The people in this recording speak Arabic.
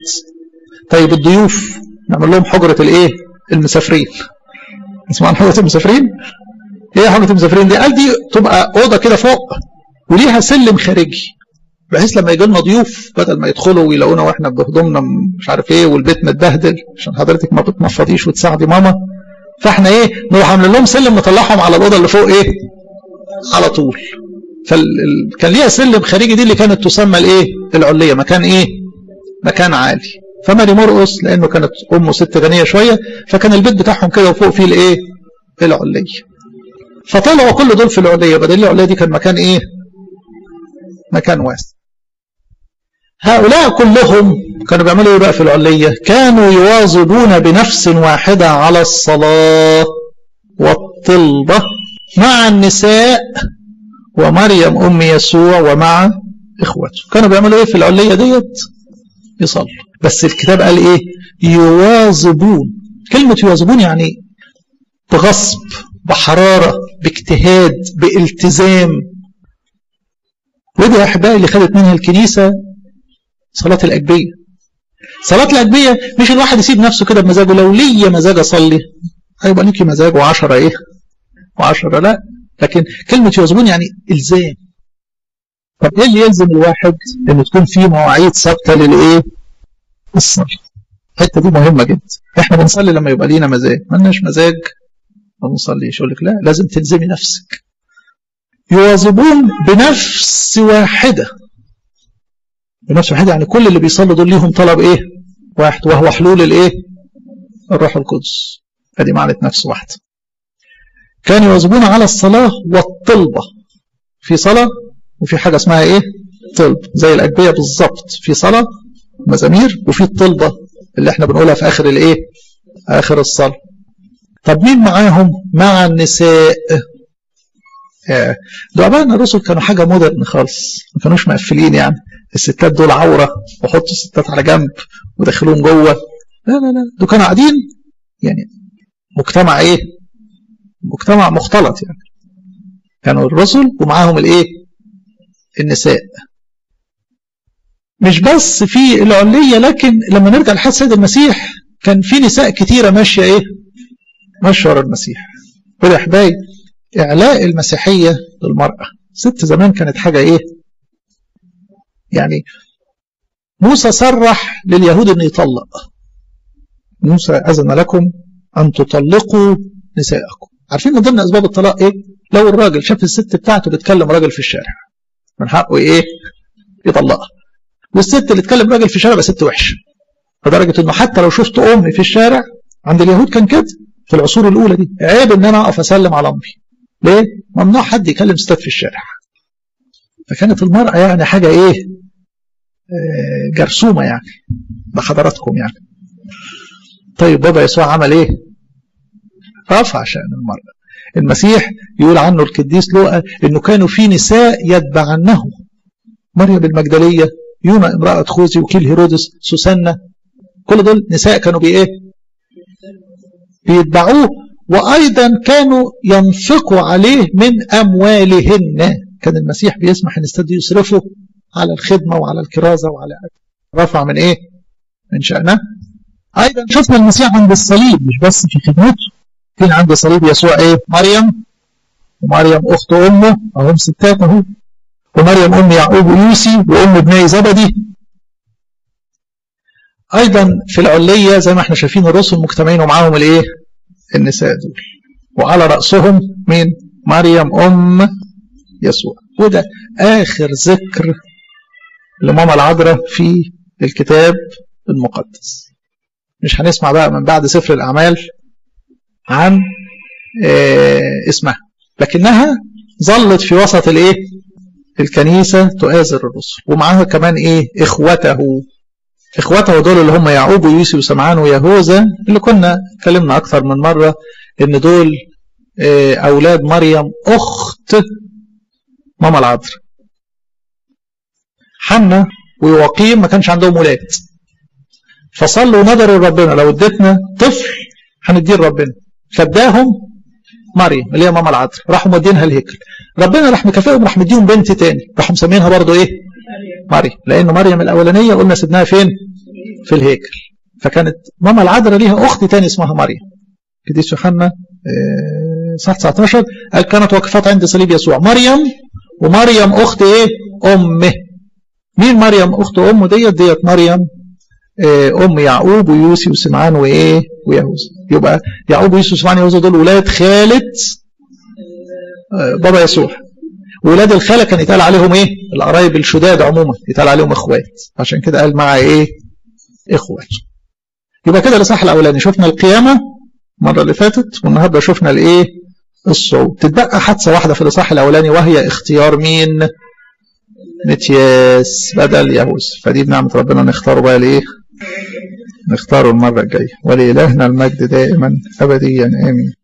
طيب الضيوف نعمل لهم حجرة الايه؟ المسافرين. اسمها حجرة المسافرين؟ ايه حجرة المسافرين دي؟ قال دي تبقى اوضه كده فوق وليها سلم خارجي، بحيث لما يجي لنا ضيوف بدل ما يدخلوا ويلاقونا واحنا بهدومنا مش عارف ايه والبيت متبهدل عشان حضرتك ما بتنفضيش وتساعدي ماما، فاحنا ايه نروح عاملين لهم سلم نطلعهم على الاوضه اللي فوق ايه؟ على طول. كان ليها سلم خارجي دي اللي كانت تسمى الايه؟ العليه، مكان ايه؟ مكان عالي. فماري مرقس لانه كانت امه ست غنيه شويه فكان البيت بتاعهم كده وفوق فيه الايه؟ العليه. فطلعوا كل دول في العليه، بدل العليه دي كان مكان ايه؟ مكان واسع. هؤلاء كلهم كانوا بيعملوا ايه بقى في العليه؟ كانوا يواظبون بنفس واحده على الصلاه والطلبه مع النساء ومريم ام يسوع ومع اخوته. كانوا بيعملوا ايه في العليه ديت؟ يصلوا. بس الكتاب قال ايه؟ يواظبون. كلمه يواظبون يعني بغصب، بحراره، باجتهاد، بالتزام. ودي يا احبائي اللي خدت منها الكنيسه صلاه الاجبيه. صلاه الاجبيه مش الواحد يسيب نفسه كده بمزاجه، لو ليا مزاج اصلي هيبقى ليكي مزاج و10 ايه؟ و10 لا. لكن كلمه يواظبون يعني الزام. طب ايه اللي يلزم الواحد؟ ان تكون في مواعيد ثابته للايه؟ الصلاه. الحته دي مهمه جدا. احنا بنصلي لما يبقى لينا مزاج، ما لناش مزاج ما بنصليش. يقول لك لا، لازم تلزمي نفسك. يواظبون بنفس واحده. بنفس واحده يعني كل اللي بيصلوا دول ليهم طلب ايه؟ واحد، وهو حلول الايه؟ الروح القدس. ادي معنى نفس واحده. كانوا يواظبون على الصلاه والطلبه. في صلاه وفي حاجه اسمها ايه؟ طلب، زي الاجبيه بالظبط. في صلاه مزامير وفي الطلبه اللي احنا بنقولها في اخر الايه؟ اخر الصلاه. طب مين معاهم؟ مع النساء. دعابان الرسل كانوا حاجه مودرن خالص، ما كانوش مقفلين يعني الستات دول عوره وحطوا الستات على جنب ودخلوهم جوه. لا لا لا، دول كانوا قاعدين يعني مجتمع ايه؟ مجتمع مختلط يعني. كانوا الرسل ومعاهم الايه؟ النساء. مش بس في العليه، لكن لما نرجع لحد سيد المسيح كان في نساء كتيره ماشيه ايه؟ ماشيه ورا المسيح. وده احبائي اعلاء المسيحيه للمراه. ست زمان كانت حاجه ايه؟ يعني موسى صرح لليهود ان يطلق. موسى اذن لكم ان تطلقوا نساءكم. عارفين من ضمن اسباب الطلاق ايه؟ لو الراجل شاف الست بتاعته بتكلم راجل في الشارع من حقه ايه؟ يطلقها. والست اللي تكلم راجل في الشارع بقى ست وحشه. لدرجه انه حتى لو شفت امي في الشارع عند اليهود كان كده في العصور الاولى دي، عيب ان انا اقف اسلم على امي. ليه؟ ممنوع حد يكلم ستات في الشارع. فكانت المرأة يعني حاجة ايه؟ جرثومة يعني بحضراتكم يعني. طيب بابا يسوع عمل ايه؟ رفع شأن المرأة. المسيح يقول عنه القديس لوقا انه كانوا في نساء يتبعنه. مريم المجدلية، يونا امرأة خوذي، وكيل هيرودس، سوسنة، كل دول نساء كانوا بايه؟ بيتبعوه. وايضا كانوا ينفقوا عليه من اموالهن. كان المسيح بيسمح ان الستات يصرفوا على الخدمه وعلى الكرازه وعلى رفع من ايه؟ من شأنه. ايضا شفنا المسيح عند الصليب مش بس في خدمته. كان عند الصليب يسوع ايه؟ مريم، ومريم اخت امه، اهم ستات اهو، ومريم ام يعقوب ويوسي وام ابني زبدي. ايضا في العليه زي ما احنا شايفين الرسل مجتمعين ومعاهم الايه؟ النساء دول. وعلى رأسهم مين؟ مريم أم يسوع. وده آخر ذكر لماما العذراء في الكتاب المقدس. مش هنسمع بقى من بعد سفر الأعمال عن اسمها، لكنها ظلت في وسط الايه؟ الكنيسة تؤازر الرسل. ومعاها كمان ايه؟ اخوته دول اللي هم يعقوب ويوسف وسمعان ويهوذا، اللي كنا اتكلمنا اكثر من مرة ان دول اولاد مريم اخت ماما العذراء. حنا ويواقيم ما كانش عندهم ولاد، فصلوا ونظروا لربنا لو اديتنا طفل هنديه لربنا، فاداهم مريم اللي هي ماما العذراء، راحوا مدينها الهيكل. ربنا راح مكافئهم، راح مديهم بنت تاني، راحوا مسمينها برضه ايه؟ مريم. لان مريم الاولانيه قلنا سيبناها فين؟ في الهيكل. فكانت ماما العذراء ليها اخت تاني اسمها مريم. قديس يوحنا صح 19 قال كانت واقفات عند صليب يسوع مريم ومريم اخت ايه امه. مين مريم اخت امه ديت مريم ام يعقوب ويوسي وسمعان وايه ويهوذا. يبقى يعقوب ويوسي وسمعان ويهوذا دول ولاد خالة بابا يسوع. ولاد الخالة كان يتقال عليهم ايه القرايب الشداد عموما يتقال عليهم اخوات. عشان كده قال مع ايه اخوات. يبقى كده الاصحاح الاولاني شفنا القيامه المره اللي فاتت والنهارده شفنا الايه الصعود. تتبقى حادثه واحده في الاصحاح الاولاني وهي اختيار مين متياس بدل يهوذا. فدي بنعمه ربنا نختاره بقى الايه نختاره المره الجايه. ولإلهنا المجد دائما ابديا امين.